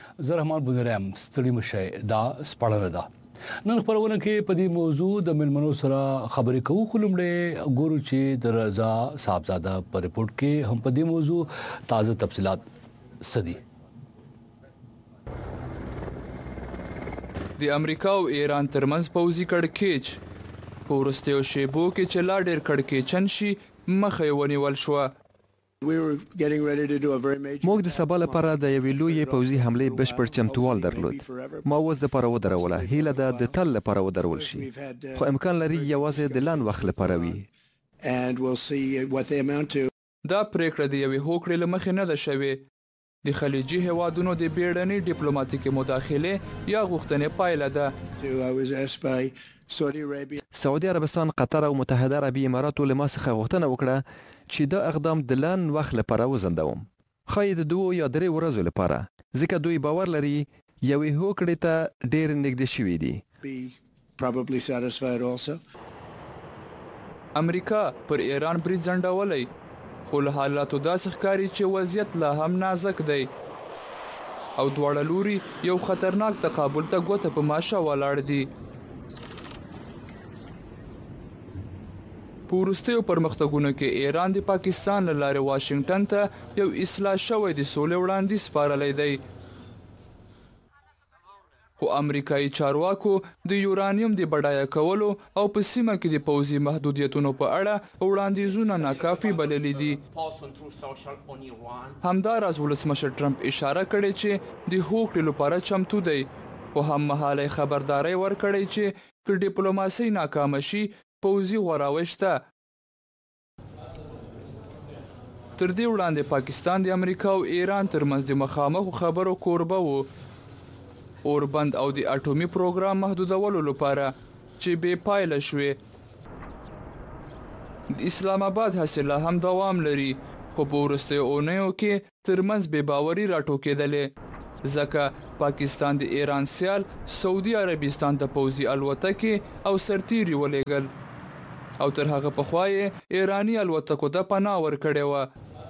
زه رحمان بونرام ستړي مشه دا سپړنه ده. نن خبرونه کې په دې موضوع د ملمنو سره خبرې کوو، خو لومړی ګورو چې د رضا صاحبزاده په ریپورت کې هم په دې موضوع تازه تفصيلات سدي. د امریکا او ایران ترمنځ پوځي کړکېچ په وروستیو شیبو کې چې لا ډېر کړکېچن شي مخه یې ونیول شوه. موږ د سبا لپاره د یوې لویې پوځي حملې بشپړ چمتووال درلود. ما اوس دپاره ودروله، هیله ده د تل لپاره ودرول شي، خو امکان لري یوازې د لنډ وخت لپاره وي. دا پریکړه د یوې هوکړې له مخې نه ده شوې. د خلیجي هیوادونو د بیړنۍ ډیپلوماټیکې مداخلې یا غوښتنې پایله ده. سعودي عربستان، قطر او متحده عربي اماراتو له ما څخه غوښتنه وکړه چې دا اقدام د لنډ وخت لپاره وځنډوم، ښایي د 2 یا 3 ورځو لپاره، ځکه دوی باور لري یوې هوکړې ته ډېر نږدې شوي دي. امریکا پر ایران برید ځنډولی، خو له حالاتو داسې ښکاري چې وضعیت لا هم نازک دی او دواړه لوري یو خطرناک تقابل ته ګوته په ماشه ولاړ دي. په وروستیو پرمختګونو کې ایران د پاکستان له لارې واشنګټن ته یو اصلاح شوی د سولې وړاندیز سپارلی دی، خو امریکایي چارواکو د یورانیم د بډایه کولو او په سیمه کې د پوځي محدودیتونو په اړه وړاندیزونه ناکافي بللي دي. همداراز ولسمشر ټرمپ اشاره کړې چې د هوکړې لپاره چمتو دی، خو هممهاله خبرداری ورکړی چې که ډیپلوماسي ناکامه شي پوځي غوراوی شته. تر دې وړاندې پاکستان د امریکا او ایران ترمنځ د مخامخ خبرو کوربه و، اوربند او د اټومي پروګرام محدودولو لپاره چې بې پایله شوې. د اسلام آباد هڅې لا هم دوام لري، خو په وروستیو اونیو کې ترمنځ بې باوري راټوکېدلې، ځکه پاکستان د ایران سیال سعودي عربستان ته پوځي الوتکې او سرتیري ولېږل او تر هغه پخوا یې ایراني الوتکو ته پناه ورکړې وه.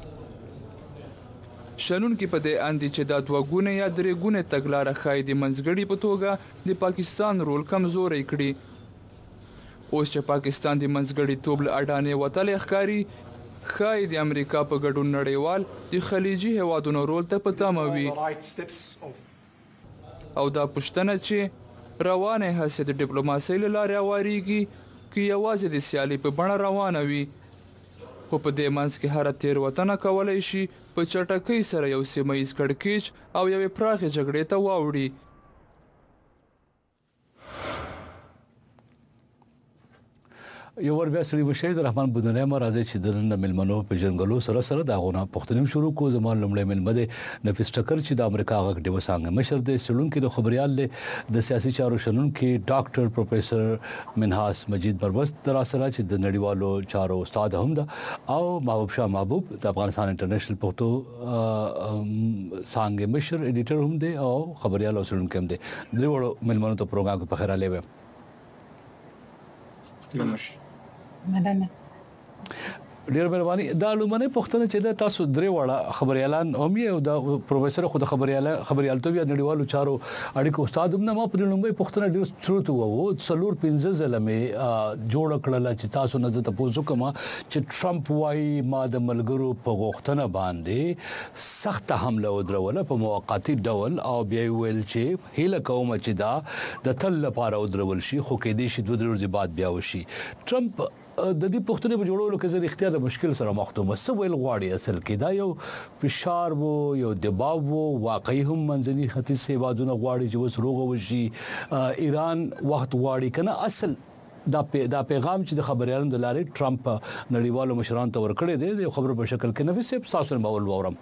شنونکي په دې اندي چې دا 2 ګونې یا 3 ګونې تګلاره ښایي د منځګړي په توګه د پاکستان رول کمزوری کړي. اوس چې پاکستان د منځګړي توب له اډانې وتلی ښکاري، ښایي د امریکا په ګډون نړیوال د خلیجي هیوادونو رول ته په تمه وي. او دا پوښتنه چې روانې هڅې د ډیپلوماسۍ له لارې اواریږي که یوازې د سیالي په بڼه روانه وي، خو په دې منځ کې هره تېروتنه کولی شي په چټکۍ سره یو سیمه ییز کړکېچ او یوې پراخې جګړې ته واوړي. یو ور بیا سړي بشیر رحمان بونرام راځي چې د نن ملمنو په جنګلو سره سره دا غونه پښتنیم شروع کو. زموږ لمړی ملمه د نفیس ټکر چې د امریکا غږ ډیو څنګه مشر د سړونکو د خبريال د سیاسي چارو شنونکو ډاکټر پروفیسور منهاس مجید بروست تر سره چې د نړیوالو چارو استاد هم ده او محبوب شاه محبوب د افغانستان انټرنیشنل پښتو څنګه مشر ایډیټر هم دی او خبريال او شنونکو هم دی. دغه ملمنو ته پروګرام په خیر اله مننه. ډیر مهرباني. دا لومړنۍ پوښتنه چې دا تاسو درې وړه خبريالان هم یو د پروفیسور خود خبريالتوب یا نړیوالو چارو اړیکو استاد هم نه. ما په لومړۍ پوښتنه ډیر شروع وو 4-5 ځله جوړ کړل چې تاسو نه زه تاسو کوم چې ټرمپ وايي ما د ملګرو په غوښتنه باندې سخت حمله ودروله په موقتی ډول او بیا ویل چې هیله کوم چې دا د تل لپاره ودرول شي، خو کې دې شي 2 ورځې بعد بیا وشي. ټرمپ د دې پښتنې په جوړولو کې زه اختیار د مشکل سره مخ ته مسو ویل غواړي. اصل کې دا یو فشار وو، یو دباو وو، واقعي هم منځني ختیځ هیوادونه غواړي چې وس روغ وشي، ایران وخت غواړي کنه. اصل دا پیغام چې د خبريالانو د لارې ټرمپ نړیوالو مشرانو ته ورکړی دی د خبرو په شکل کې نفس تاسو نه باور وورم.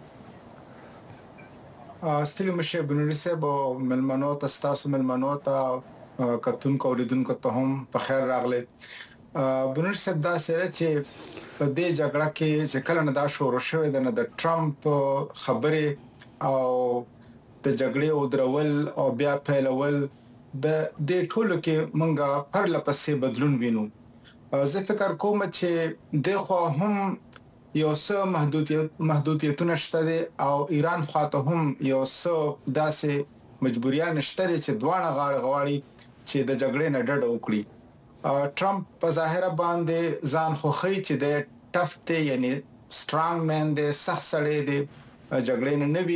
ستړي مشه بنوري صاحب ملمنو تاسو ملمنو ته کتون کولیدونکو ته هم په خیر راغله. بنوري صاحب دا سره چې په دې جګړه کې چې کله نه دا شروع شوې ده، نه د ټرمپ خبره او د جګړې او درول او بیا پیلول د دې ټولو کې مونږه پر لپسې بدلون وینو. زه فکر کوم چې دغه هم یو څه محدودیتونه شته دي او ایران خواته هم یو څه داسې مجبوریان شته چې دوانه غواړي چې د جګړې نه ډډه وکړي. ټرمپ په ظاهر باندې ځان خوخی چې د ټف دی یعنی سترانګ مین دی سخت سړی دی جګړې نه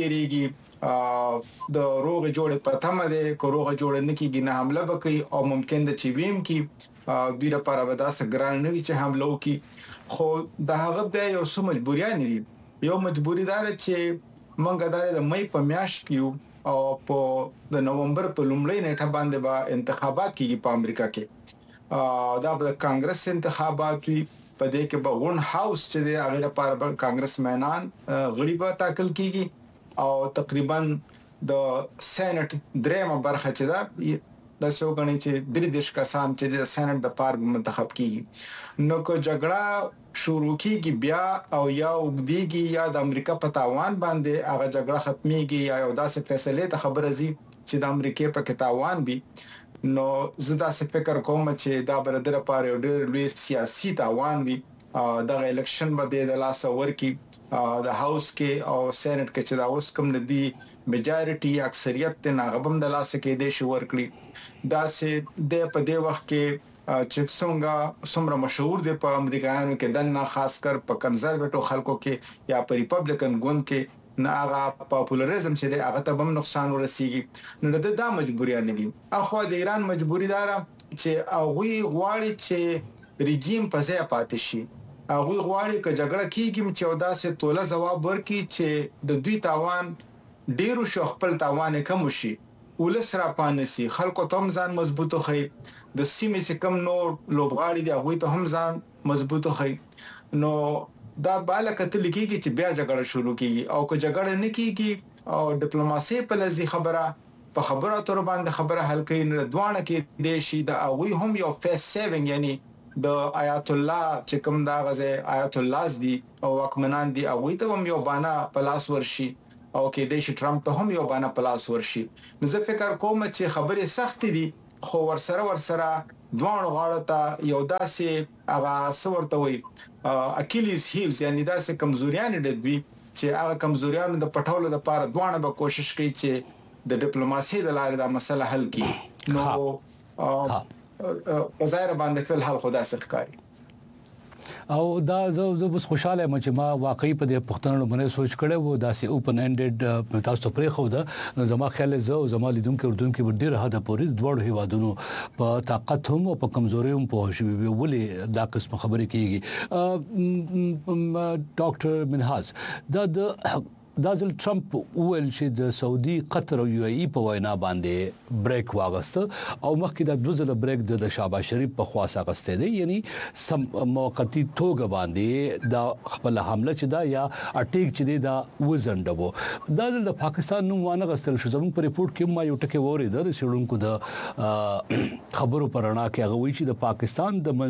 ویریږي د روغ جوړ په تمه دی کو روغ جوړ نه کیږي نه حمله وکړي او ممکن د چی ویم کی دوی لپاره به داسې ګران نه وي چې حمله وکړي خو د هغه بیا یو څه مجبوریان دي. یو مجبوری دار چې مونږ د مې په میاشت کې او په د نومبر په لومړۍ نیټه باندې به انتخابات کیږي په امریکا کې دا د کانګرس انتخابات وي په دې کې به ون هاوس چې د هغه لپاره به کانګرسمنان غړي به ټاکل کیږي او تقریبا د سېنات درېمه برخه چې دا د څوګنې چې درې دیش کسان چې د سېنات د پار منتخب کیږي نو کو جګړه شروع کیږي بیا او یا وګديږي یا د امریکا په تاوان باندې هغه جګړه ختميږي یا یو داسې فیصله ته خبره زی چې د امریکا په تاوان بي نو زدا څه فکر کوم چې دا برادر لپاره یو ډېر لوی سیاسي تاوان وي د الیکشن باندې د لاس ورکی د هاوس کې او سېنات کې چې دا اوس کوم ندي میجارټي اکثریت ته ناغبم د لاس کې د شو ورکړي دا سه د په دې وخت کې چې څومره مشهور دي په امریکایانو کې دنه خاص کر په کنزرویټو خلکو کې یا په ریپبلیکن ګوند کې نه هغه پاپولریزم چې هغه ته بم نقصان ورسیږي نو دا مجبوریان دي. اخو د ایران مجبوری دار چې هغه غواړي چې رژیم په ځای پاتې شي هغه غواړي چې جګړه کیږي چې ودا سه توله جواب ورکړي چې د دوی تاوان ډیرو شو خپل تاوان کم شي ولس را پانسي خلکو تم ځان مضبوطو خي د سیمې چې کم نور لوبغاړي دی هغه ته هم ځان مضبوطو خي نو دا بالا کتل کیږي چې بیا جګړه شروع کیږي او که جګړه نه کیږي او ډیپلوماسي په لذي خبره په خبره تر باندې خبره حل کوي نه دوانه کې د شي د اوی هم یو فیس سیوینګ یعنی د آیات الله چې کوم دا غزه آیات الله دي او حکمنان دي اوی ته هم یو بانا پلاس ورشي او کې د شي ټرمپ ته هم یو بانا پلاس ورشي نو زه فکر کوم چې خبره سخت دي خو ورسره دوه غاړه ته یو داسې هغه سورته وي اکیلیز هیلز یعنی داسې کمزوریان دي چې هغه کمزوریان د پټولو لپاره دوه به کوشش کوي چې د ډیپلوماسي د لارې دا مسله حل کړي نو وزیر باندې فل حل خدا ښکاری او دا زه بس خوشاله یم چې ما واقعي په دې پښتنو باندې سوچ کړی وو داسې اوپن انډډ تاسو پرې خو دا زما خیال زه زما لیدونکو اردوونکو ډیر حد پورې دوړ هیوادونو په طاقت هم او په کمزوري هم په شوي ولې دا قسم خبرې کیږي ډاکټر منهاز دا ځل ټرمپ وویل چې د سعودي قطر او یو ای په وینا باندې بریک واغسته او مخکې د دوزله بریک د شهباز شریف په خواصه غسته دي یعنی سم موقتی توګه باندې دا خپل حمله چې دا یا اٹیک چې دا وزندبو دا د پاکستان نوم وانه غستل شو زموږ په ریپورت کې ما یو ټکی وریده د سړونکو د خبرو پرانا کې هغه وی چې د پاکستان د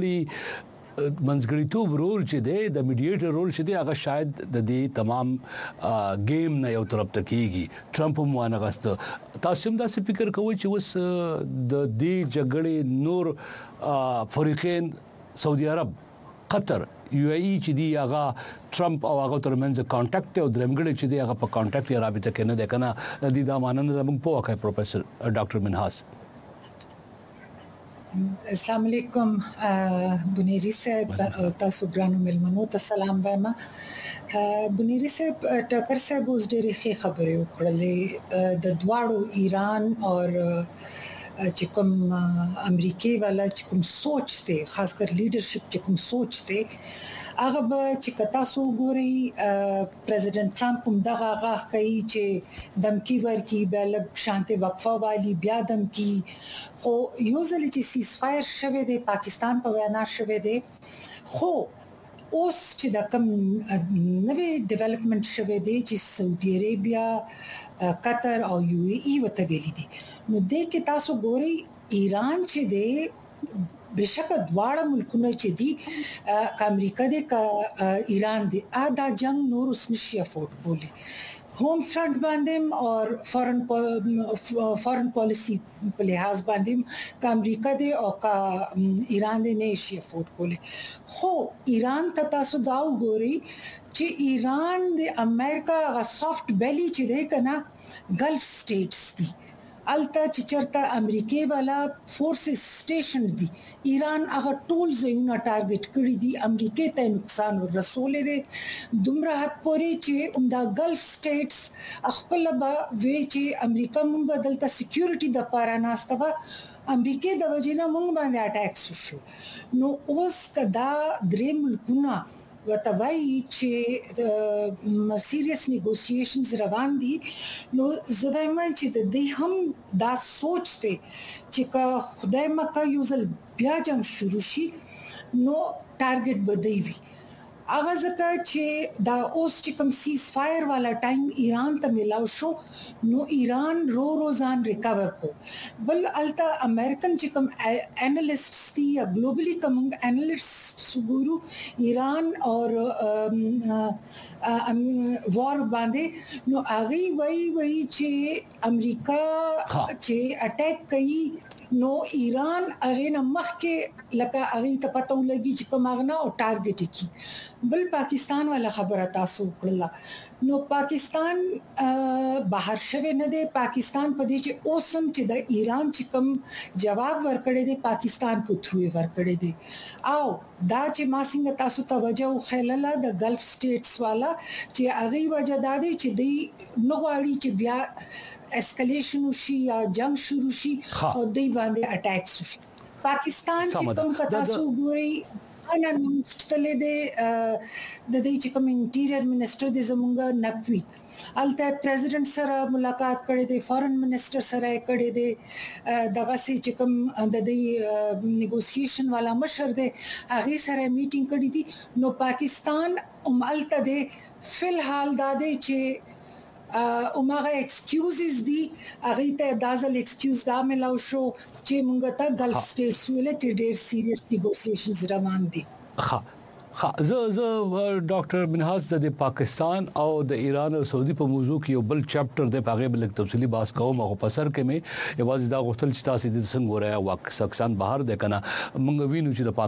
منځګړیتوب رول چې دی د میډییټر رول چې دی هغه شاید د دې تمام گیم نه یو طرف ته کیږي ټرمپ هم وانغست تاسو هم دا فکر کوئ چې وس د دې جګړې نور فریقین سعودي عرب قطر یو ای چې دی هغه ټرمپ او هغه ترمنځ کانټیکټ او درمګړي چې دی هغه په کانټیکټ یا رابطه کې نه ده کنه د دې د ماننه موږ په واقع پروفیسور ډاکټر منهاز السلام علیکم بنيري صاحب تاسو ګرانو ملمنو ته سلام وایم بنيري صاحب ټاکر صاحب اوس ډېری ښه خبرې وکړلې د دواړو ایران او چې کوم امریکای والا چې کوم سوچ ته خاص کر لیډرشپ چې کوم سوچ ته هغه به چې کتا سو ګوري پریزیدنت ټرمپ هم دغه غاخ کوي چې دمکی ورکی بلګ شانته وقفه والی بیا دمکی خو یو ځل چې سیز فایر شوه د پاکستان په وینا شوه دی خو اوس چې د کوم نوې ډیولپمنٹ شوه دی چې سعودي عربیا قطر او یو ای وته ویلي دي نو د کې تاسو ګوري ایران چې دی بشکه دواړه ملکونه چې دي امریکا د ایران دی دا جنگ نور اوس نشي افورد کولی home front बांधे और foreign policy पे लिहाज बांधे का अमेरिका दे और का ईरान दे ने एशिया फोर्ट कोले हो ईरान तथा सुदाव गोरी ची ईरान दे अमेरिका का सॉफ्ट बेली ची दे कना गल्फ स्टेट्स दी अलता चिचरता अमेरिके वाला फोर्सेस स्टेशन दी ईरान अगर टूल्स यूना टारगेट करी दी अमेरिके ते नुकसान वर रसोले दे दुमरा हत पोरी चे उमदा गल्फ स्टेट्स अखपलबा वे चे अमेरिका मुंगा दलता सिक्योरिटी द पारा नास्तबा अमेरिके द वजिना मुंग बांधे अटैक सुशो नो ओस कदा द्रे मुल्कुना वतवाई चे सीरियस नेगोशिएशंस रवान दी नो ज़वाइमल चे दे हम दा सोचते चे का खुदाई मका यूज़ल ब्या जंग शुरू शी नो टारगेट बदईवी आगाज का चे दा ओस चे कम सीज फायर वाला टाइम ईरान ता मिलाव शो नो ईरान रोजान रिकवर को बल अलता अमेरिकन चे कम एनालिस्ट्स थी या ग्लोबली कम एनालिस्ट सुगुरु ईरान और वॉर बांधे नो आगे वही चे अमेरिका चे अटैक कई नो ईरान अगे न मख के लका अगे त पता लगी چې कोमागना और टारगेट की बल पाकिस्तान वाला खबर तासो कړه नो पाकिस्तान बाहर शवे न दे पाकिस्तान पदे چې ओसम چې د ایران چې کوم जवाब ورکړې دي پاکستان په थ्रू ورکړې دي او دا چې ما څنګه تاسو توجه خلل د گلف سټیټس والا چې اغه وجه دا دي چې دی نغواړي چې بیا اسکلیشن وشي یا جنگ شروع شي او دی باندې اٹیکس وشي पाकिस्तान چې کوم کتا سو ګوري انا مستله د دې چې کوم انټیریئر منسٹر د زمونږه نقوی الته پریزیدنت سره ملاقات کړي دي فارن منسٹر سره کړي دي دغه سي چې کوم د دې نیګوسییشن والا مشر دي هغه سره میټینګ کړي دي نو پاکستان الته د فلحال د دې چې اومغه ایکسکیوزز دي هغه ته دازل ایکسکیوز دا ملاو شو چې مونږ ته گلف سټیټس ویل چې ډېر سیریس نیګوسییشنز روان دي زه ډاکټر منهاز د پاکستان او د ایران او سعودي په موضوع کې یو بل چپټر د پاغه بل تفصیلی بحث کوم او په سر کې مې یوازې دا غوښتل چې تاسو د څنګه ورایا واک سکسان بهر د کنه مونږ وینو چې د